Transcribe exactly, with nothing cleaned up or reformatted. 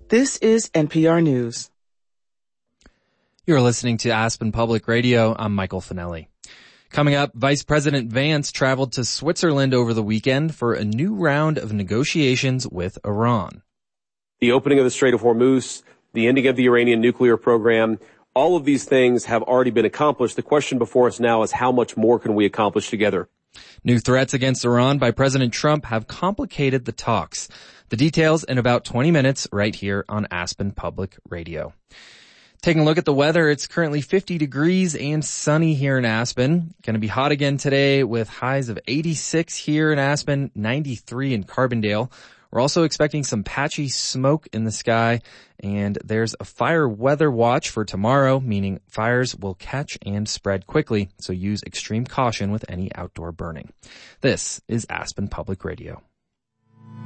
This is N P R News. You're listening to Aspen Public Radio. I'm Michael Finelli. Coming up, Vice President Vance traveled to Switzerland over the weekend for a new round of negotiations with Iran. The opening of the Strait of Hormuz, the ending of the Iranian nuclear program, all of these things have already been accomplished. The question before us now is how much more can we accomplish together? New threats against Iran by President Trump have complicated the talks. The details in about twenty minutes right here on Aspen Public Radio. Taking a look at the weather, it's currently fifty degrees and sunny here in Aspen. Going to be hot again today with highs of eighty-six here in Aspen, ninety-three in Carbondale. We're also expecting some patchy smoke in the sky, and there's a fire weather watch for tomorrow, meaning fires will catch and spread quickly, so use extreme caution with any outdoor burning. This is Aspen Public Radio.